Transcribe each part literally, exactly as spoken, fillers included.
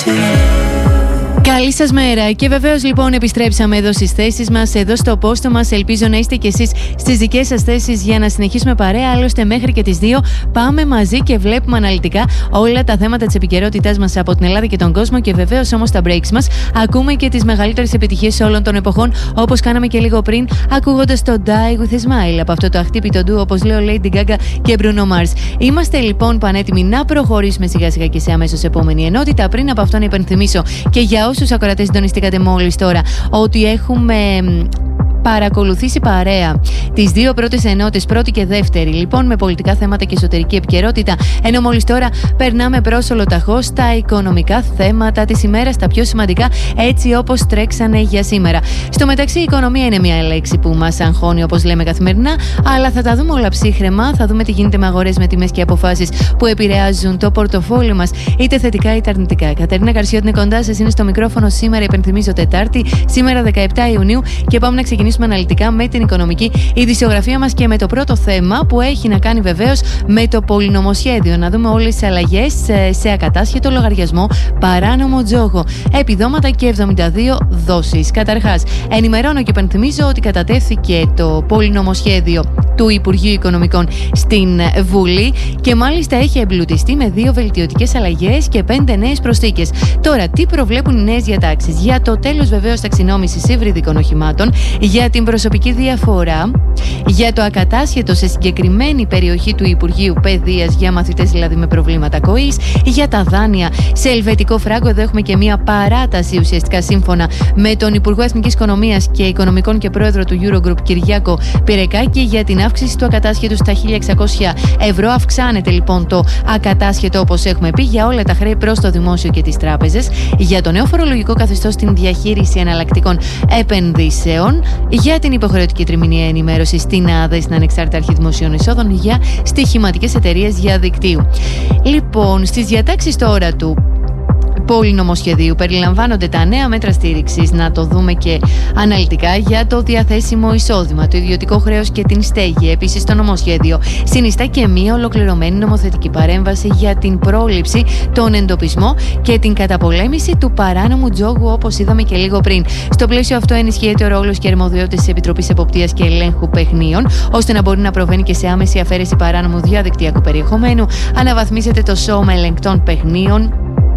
Καλή σας μέρα και βεβαίως λοιπόν επιστρέψαμε εδώ στις θέσεις μας, εδώ στο πόστο μας. Ελπίζω να είστε κι εσείς στις δικές σας θέσεις για να συνεχίσουμε παρέα. Άλλωστε μέχρι και τις δύο πάμε μαζί και βλέπουμε αναλυτικά όλα τα θέματα της επικαιρότητάς μας από την Ελλάδα και τον κόσμο. Και βεβαίως όμως τα breaks μας ακούμε και τις μεγαλύτερες επιτυχίες όλων των εποχών, όπως κάναμε και λίγο πριν ακούγοντας το Die With A Smile από αυτό το αχτύπητο ντου, όπως λέω, Lady Gaga και Bruno Mars. Είμαστε λοιπόν πανέτοιμοι να προχωρήσουμε σιγά σιγά και σε αμέσως επόμενη ενότητα. Πριν από αυτό να υπενθυμίσω και για όσους ακροατές συντονιστήκατε μόλις τώρα ότι έχουμε παρακολουθήσει παρέα τις δύο πρώτες ενότητες, πρώτη και δεύτερη, λοιπόν, με πολιτικά θέματα και εσωτερική επικαιρότητα, ενώ μόλις τώρα περνάμε προς ολοταχώς στα οικονομικά θέματα της ημέρας, τα πιο σημαντικά, έτσι όπως τρέξανε για σήμερα. Στο μεταξύ, η οικονομία είναι μια λέξη που μας αγχώνει, όπως λέμε καθημερινά, αλλά θα τα δούμε όλα ψύχραιμα, θα δούμε τι γίνεται με αγορές, με τιμές και αποφάσεις που επηρεάζουν το πορτοφόλι μας, είτε θετικά είτε αρνητικά. Κατερίνα Καρσιώτη είναι κοντά σας, είναι στο μικρόφωνο σήμερα, υπενθυμίζω, Τετάρτη, σήμερα δεκαεπτά Ιουνίου, και πάμε να ξεκινήσουμε αναλυτικά με την οικονομική ειδησιογραφία μας και με το πρώτο θέμα που έχει να κάνει βεβαίως με το πολυνομοσχέδιο. Να δούμε όλες τις αλλαγές σε ακατάσχετο λογαριασμό, παράνομο τζόγο, επιδόματα και εβδομήντα δύο δόσεις. Καταρχάς, ενημερώνω και υπενθυμίζω ότι κατατέθηκε το πολυνομοσχέδιο του Υπουργείου Οικονομικών στην Βουλή και μάλιστα έχει εμπλουτιστεί με δύο βελτιωτικές αλλαγές και πέντε νέες προσθήκες. Τώρα, τι προβλέπουν οι νέες διατάξεις? Για το τέλος βεβαίως ταξινόμησης υβριδικών οχημάτων, για την προσωπική διαφορά, για το ακατάσχετο σε συγκεκριμένη περιοχή του Υπουργείου Παιδείας για μαθητές δηλαδή με προβλήματα ακοής, για τα δάνεια σε ελβετικό φράγκο. Εδώ έχουμε και μια παράταση ουσιαστικά σύμφωνα με τον Υπουργό Εθνικής Οικονομίας και Οικονομικών και Πρόεδρο του Eurogroup Κυριάκο Πυρεκάκη, για την αύξηση του ακατάσχετου στα χίλια εξακόσια ευρώ. Αυξάνεται λοιπόν το ακατάσχετο, όπως έχουμε πει, για όλα τα χρέη προς το δημόσιο και τις τράπεζες, για το νέο φορολογικό καθεστώς στην διαχείριση εναλλακτικών επενδύσεων, για την υποχρεωτική τριμηνιαία ενημέρωση στην ΑΔΕ, στην Ανεξάρτητη Αρχή Δημοσίων Εισόδων, για στοιχηματικές εταιρείες διαδικτύου. Λοιπόν, στις διατάξεις τώρα του πολυνομοσχεδίου περιλαμβάνονται τα νέα μέτρα στήριξης, να το δούμε και αναλυτικά, για το διαθέσιμο εισόδημα, το ιδιωτικό χρέος και την στέγη. Επίσης, το νομοσχέδιο συνιστά και μία ολοκληρωμένη νομοθετική παρέμβαση για την πρόληψη, τον εντοπισμό και την καταπολέμηση του παράνομου τζόγου, όπως είδαμε και λίγο πριν. Στο πλαίσιο αυτό ενισχύεται ο ρόλος και αρμοδιότητες της Επιτροπής Εποπτείας και Ελέγχου Παιχνίων, ώστε να μπορεί να προβαίνει και σε άμεση αφαίρεση παράνομου διαδικτυακού περιεχομένου. Αναβαθμίζεται το σώμα ελεγκτών παιχνίων.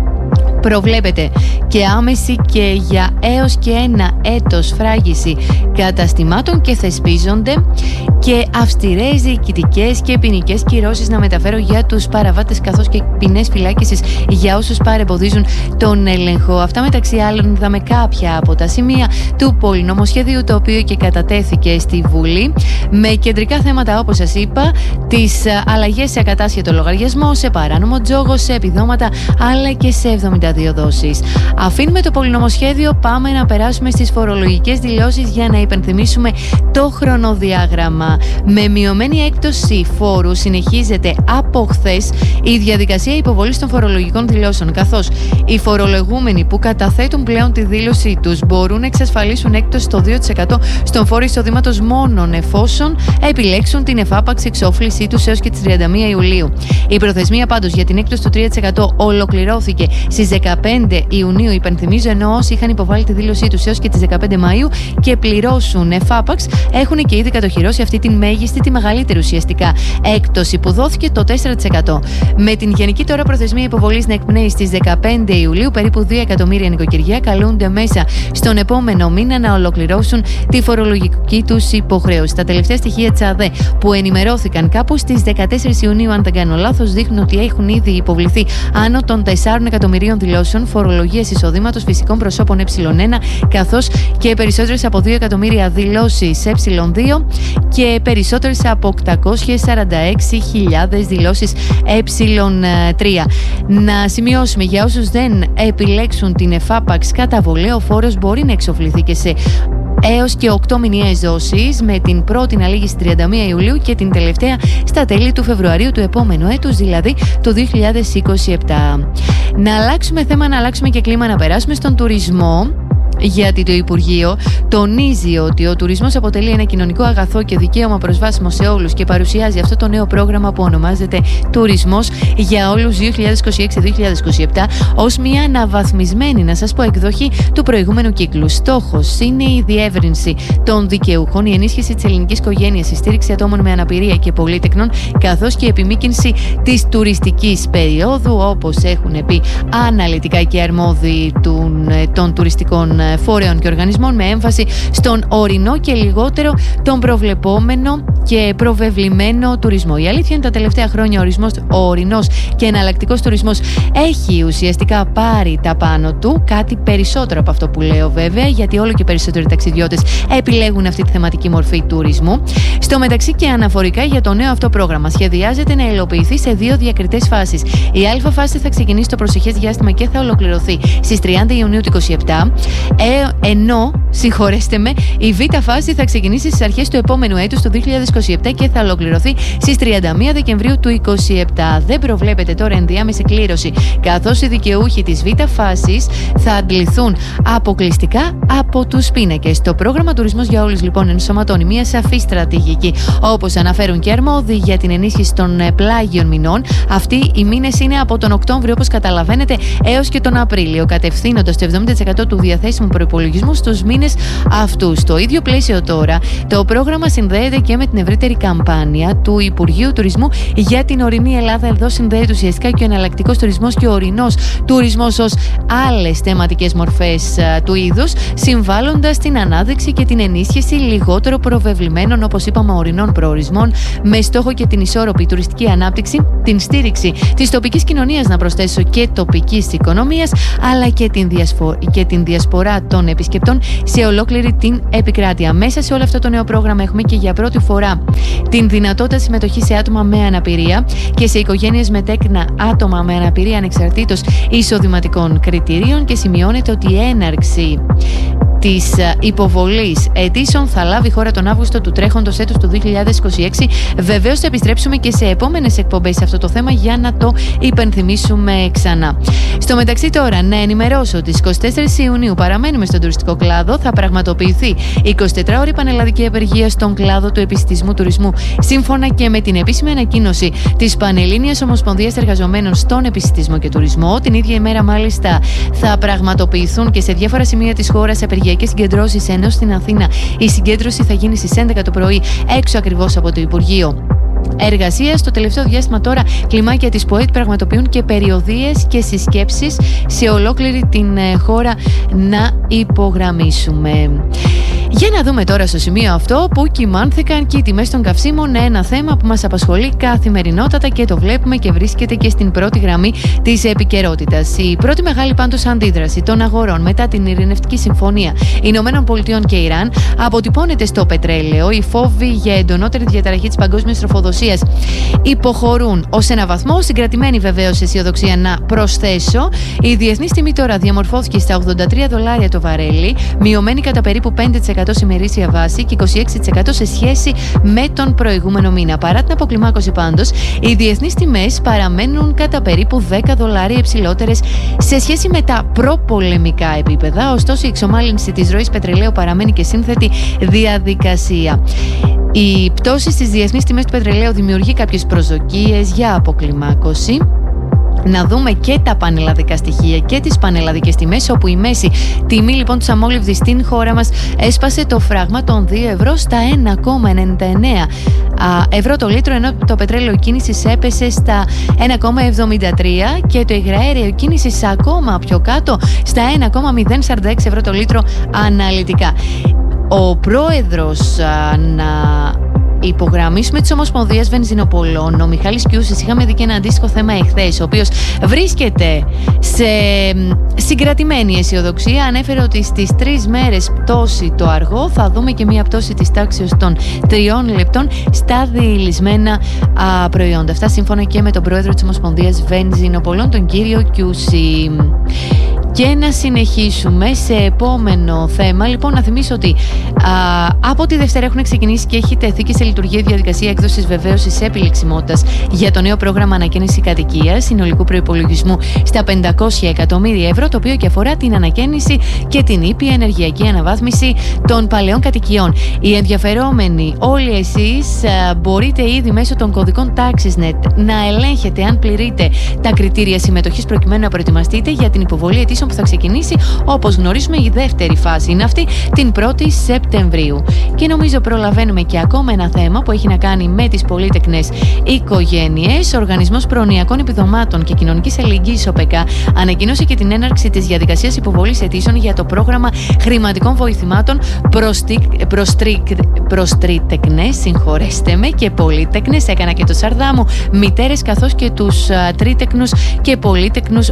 Προβλέπεται και άμεση και για έως και ένα έτος φράγιση καταστημάτων και θεσπίζονται και αυστηρές διοικητικές και ποινικές κυρώσεις, να μεταφέρω, για τους παραβάτες, καθώς και ποινές φυλάκισης για όσους παρεμποδίζουν τον έλεγχο. Αυτά μεταξύ άλλων είδαμε κάποια από τα σημεία του πολυνομοσχεδίου, το οποίο και κατατέθηκε στη Βουλή, με κεντρικά θέματα, όπως σας είπα, τις αλλαγές σε ακατάσχετο λογαριασμό, σε παράνομο τζόγο, σε επιδόματα, αλλά και σε εβδομήντα δύο δόσεις. Αφήνουμε το πολυνομοσχέδιο, πάμε να περάσουμε στις φορολογικές δηλώσεις για να υπενθυμίσουμε το χρονοδιάγραμμα. Με μειωμένη έκπτωση φόρου συνεχίζεται από χθες η διαδικασία υποβολής των φορολογικών δηλώσεων, καθώς οι φορολογούμενοι που καταθέτουν πλέον τη δήλωσή τους μπορούν να εξασφαλίσουν έκπτωση στο δύο τοις εκατό στον φόρο εισοδήματος μόνον εφόσον επιλέξουν την εφάπαξη εξόφλησή τους έως και τις τριάντα μία Ιουλίου. Η προθεσμία πάντως για την έκπτωση του τρία τοις εκατό ολοκληρώθηκε στις δεκαπέντε Ιουνίου, υπενθυμίζω, ενώ όσοι είχαν υποβάλει τη δήλωσή τους έως και τις δεκαπέντε Μαΐου και πληρώσουν εφάπαξ έχουν και ήδη κατοχυρώσει αυτή τη μέγιστη, τη μεγαλύτερη ουσιαστικά έκπτωση που δόθηκε, το τέσσερα τοις εκατό. Με την γενική τώρα προθεσμία υποβολής να εκπνέει στις δεκαπέντε Ιουλίου, περίπου δύο εκατομμύρια νοικοκυριά καλούνται μέσα στον επόμενο μήνα να ολοκληρώσουν τη φορολογική τους υποχρέωση. Τα τελευταία στοιχεία της ΑΔΕ που ενημερώθηκαν κάπου στις δεκατέσσερις Ιουνίου, αν δεν κάνω λάθος, δείχνουν ότι έχουν ήδη υποβληθεί άνω των τεσσάρων εκατομμυρίων δηλώσεων φορολογίας εισοδήματος φυσικών προσώπων ε1, καθώς και περισσότερες από δύο εκατομμύρια δηλώσεις ε2 και περισσότερες από οκτακόσιες σαράντα έξι χιλιάδες δηλώσεις ε3. Να σημειώσουμε, για όσους δεν επιλέξουν την εφάπαξ καταβολή, ο φόρος μπορεί να εξοφληθεί και σε έως και οκτώ μηνιαίες δόσεις, με την πρώτη να λήγει στις τριάντα μία Ιουλίου και την τελευταία στα τέλη του Φεβρουαρίου του επόμενου έτους, δηλαδή του δύο χιλιάδες είκοσι επτά. Να αλλάξουμε θέμα, να αλλάξουμε και κλίμα, να περάσουμε στον τουρισμό. γιατί το Υπουργείο τονίζει ότι ο τουρισμός αποτελεί ένα κοινωνικό αγαθό και δικαίωμα προσβάσιμο σε όλους και παρουσιάζει αυτό το νέο πρόγραμμα που ονομάζεται Τουρισμός για όλους δύο χιλιάδες είκοσι έξι δύο χιλιάδες είκοσι επτά ως μια αναβαθμισμένη, να σας πω, εκδοχή του προηγούμενου κύκλου. Στόχος είναι η διεύρυνση των δικαιούχων, η ενίσχυση της ελληνικής οικογένειας, η στήριξη ατόμων με αναπηρία και πολίτεκνων, καθώς και η επιμήκυνση της τουριστικής περίοδου, όπως έχουν πει αναλυτικά και αρμόδιοι των, των τουριστικών φορέων και οργανισμών, με έμφαση στον ορεινό και λιγότερο τον προβλεπόμενο και προβεβλημένο τουρισμό. Η αλήθεια είναι τα τελευταία χρόνια ο, ορισμός, ο ορεινός και εναλλακτικός τουρισμός έχει ουσιαστικά πάρει τα πάνω του, κάτι περισσότερο από αυτό που λέω βέβαια, γιατί όλο και περισσότεροι ταξιδιώτες επιλέγουν αυτή τη θεματική μορφή τουρισμού. Στο μεταξύ και αναφορικά για το νέο αυτό πρόγραμμα, σχεδιάζεται να υλοποιηθεί σε δύο διακριτές φάσεις. Η Α φάση θα ξεκινήσει το προσεχές διάστημα και θα ολοκληρωθεί στις τριάντα Ιουνίου του είκοσι επτά, ε, ενώ, συγχωρέστε με, η Β φάση θα ξεκινήσει στις αρχές του επόμενου έτους του δύο χιλιάδες είκοσι επτά και θα ολοκληρωθεί στις τριάντα μία Δεκεμβρίου του είκοσι επτά. Δεν προβλέπεται τώρα ενδιάμεση κλήρωση, καθώς οι δικαιούχοι της Β φάσης θα αντληθούν αποκλειστικά από τους πίνακες. Το πρόγραμμα Τουρισμός για όλους λοιπόν ενσωματώνει μια σαφή στρατηγική, όπως αναφέρουν και αρμόδιοι, για την ενίσχυση των πλάγιων μηνών. Αυτοί οι μήνες είναι από τον Οκτώβριο, όπως καταλαβαίνετε, έως και τον Απρίλιο, κατευθύνοντας το εβδομήντα τοις εκατό του διαθέσιμου προϋπολογισμού στους μήνες αυτούς. Στο ίδιο πλαίσιο τώρα, το πρόγραμμα συνδέεται και με την ευρύτερη καμπάνια του Υπουργείου Τουρισμού για την ορεινή Ελλάδα. Εδώ συνδέεται ουσιαστικά και ο εναλλακτικός τουρισμός και ο ορεινός τουρισμός ως άλλες θεματικές μορφές του είδους, συμβάλλοντας στην ανάδειξη και την ενίσχυση λιγότερο προβεβλημένων, όπως είπαμε, ορεινών προορισμών, με στόχο και την ισόρροπη τουριστική ανάπτυξη, την στήριξη της τοπικής κοινωνίας, να προσθέσω, και τοπικής οικονομίας, αλλά και την, διασπο... και την διασπορά των επισκεπτών σε ολόκληρη την επικράτεια. Μέσα σε όλο αυτό το νέο πρόγραμμα έχουμε και για πρώτη φορά την δυνατότητα συμμετοχή σε άτομα με αναπηρία και σε οικογένειες με τέκνα άτομα με αναπηρία, ανεξαρτήτως εισοδηματικών κριτηρίων, και σημειώνεται ότι η έναρξη της υποβολής αιτήσεων θα λάβει χώρα τον Αύγουστο του τρέχοντος έτους του δύο χιλιάδες είκοσι έξι. Βεβαίως θα επιστρέψουμε και σε επόμενες εκπομπές σε αυτό το θέμα για να το υπενθυμίσουμε ξανά. Στο μεταξύ τώρα να ενημερώσω ότι στις είκοσι τέσσερις Ιουνίου παραμένουμε στον τουριστικό κλάδο. Θα πραγματοποιηθεί εικοσιτετράωρη πανελλαδική απεργία στον κλάδο του επισιτισμού τουρισμού, σύμφωνα και με την επίσημη ανακοίνωση της Πανελλήνιας Ομοσπονδίας Εργαζομένων στον Επισιτισμό και Τουρισμό. Την ίδια ημέρα μάλιστα θα πραγματοποιηθούν και σε διάφορα σημεία της χώρας απεργιακές συγκεντρώσεις, ενώ στην Αθήνα η συγκέντρωση θα γίνει στις έντεκα το πρωί, έξω ακριβώς από το Υπουργείο Εργασίας. Το τελευταίο διάστημα τώρα κλιμάκια της ΠΟΕΤ πραγματοποιούν και περιοδίες και συσκέψεις σε ολόκληρη την χώρα, να υπογραμμίσουμε. Για να δούμε τώρα στο σημείο αυτό που κυμάνθηκαν και οι τιμές των καυσίμων, ένα θέμα που μας απασχολεί καθημερινότατα και το βλέπουμε και βρίσκεται και στην πρώτη γραμμή της επικαιρότητας. Η πρώτη μεγάλη πάντως αντίδραση των αγορών μετά την ειρηνευτική συμφωνία Ηνωμένων Πολιτειών και Ιράν αποτυπώνεται στο πετρέλαιο. Οι φόβοι για εντονότερη διαταραχή της παγκόσμιας τροφοδοσίας υποχωρούν ως ένα βαθμό, συγκρατημένη βεβαίως αισιοδοξία, να προσθέσω. Η διεθνής τιμή τώρα διαμορφώθηκε στα ογδόντα τρία δολάρια το βαρέλι, μειωμένη κατά περίπου πέντε τοις εκατό σε ημερήσια βάση και είκοσι έξι τοις εκατό σε σχέση με τον προηγούμενο μήνα. Παρά την αποκλιμάκωση πάντως, οι διεθνείς τιμές παραμένουν κατά περίπου δέκα δολάρια υψηλότερες σε σχέση με τα προπολεμικά επίπεδα. Ωστόσο, η εξομάλυνση της ροής πετρελαίου παραμένει και σύνθετη διαδικασία. Η πτώση στις διεθνείς τιμές του πετρελαίου δημιουργεί κάποιες προσδοκίες για αποκλιμάκωση. Να δούμε και τα πανελλαδικά στοιχεία και τις πανελλαδικές τιμές, όπου η μέση τιμή λοιπόν του αμόλυβδη στην χώρα μας έσπασε το φράγμα των δύο ευρώ στα ένα κόμμα ενενήντα εννέα ευρώ το λίτρο, ενώ το πετρέλαιο κίνησης έπεσε στα ένα κόμμα εβδομήντα τρία και το υγραέριο κίνησης ακόμα πιο κάτω στα ένα κόμμα μηδέν σαράντα έξι ευρώ το λίτρο αναλυτικά. Ο πρόεδρος α, να υπογραμμίσουμε της Ομοσπονδίας Βενζινοπολών, ο Μιχάλης Κιούσης, είχαμε δει και ένα αντίστοιχο θέμα εχθές, ο οποίος βρίσκεται σε συγκρατημένη αισιοδοξία. Ανέφερε ότι στις τρεις μέρες πτώση το αργό, θα δούμε και μια πτώση της τάξης των τριών λεπτών στα διηλυσμένα α, προϊόντα. Αυτά σύμφωνα και με τον πρόεδρο της Ομοσπονδίας Βενζινοπολών, τον κύριο Κιούση. Και να συνεχίσουμε σε επόμενο θέμα. Λοιπόν, να θυμίσω ότι α, από τη Δευτέρα έχουν ξεκινήσει και έχει τεθεί και σε λειτουργία διαδικασία έκδοσης βεβαίωσης επιλεξιμότητας για το νέο πρόγραμμα ανακαίνιση κατοικίας συνολικού προϋπολογισμού στα πεντακόσια εκατομμύρια ευρώ, το οποίο και αφορά την ανακαίνιση και την ήπια ενεργειακή αναβάθμιση των παλαιών κατοικιών. Οι ενδιαφερόμενοι, όλοι εσείς, α, μπορείτε ήδη μέσω των κωδικών TaxisNet να ελέγχετε αν πληρείτε τα κριτήρια συμμετοχής προκειμένου να προετοιμαστείτε για την υποβολή αιτήσεων που θα ξεκινήσει, όπως γνωρίζουμε, η δεύτερη φάση είναι αυτή την πρώτη Σεπτεμβρίου. Και νομίζω προλαβαίνουμε και ακόμα ένα θέμα που έχει να κάνει με τις πολύτεκνες οικογένειες. Ο Οργανισμός Προνοιακών Επιδομάτων και Κοινωνικής Αλληλεγγύης, ο ΠΕΚΑ, ανακοίνωσε και την έναρξη της διαδικασίας υποβολής αιτήσεων για το πρόγραμμα χρηματικών βοηθημάτων προς τρίτεκνες, συγχωρέστε με, και πολύτεκνες, έκανα και το σαρδά μου, μητέρες, καθώς και τους α, τρίτεκνους και πολύτεκνους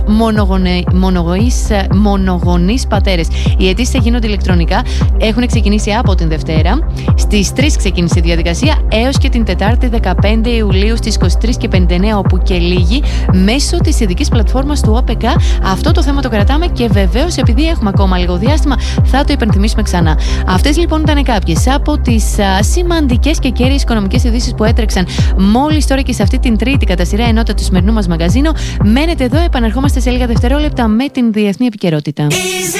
μονογονείς πατέρες. Οι αιτήσεις θα γίνονται ηλεκτρονικά, έχουν ξεκινήσει από την Δευτέρα. Στις τρεις ξεκίνησε η διαδικασία έως και την Τετάρτη δεκαπέντε Ιουλίου στις είκοσι τρεις και πενήντα εννέα, όπου και λίγοι, μέσω της ειδικής πλατφόρμας του ΟΠΕΚΑ. Αυτό το θέμα το κρατάμε και βεβαίως, επειδή έχουμε ακόμα λίγο διάστημα, θα το υπενθυμίσουμε ξανά. Αυτές λοιπόν ήταν κάποιες από τις α, σημαντικές και κέρυες οικονομικές ειδήσεις που έτρεξαν μόλις τώρα και σε αυτή την τρίτη κατά σειρά ενότητα του σημερινού μας μαγαζίνο. Μένετε εδώ, επανερχόμαστε σε λίγα δευτερόλεπτα με την διεθνή επικαιρότητα.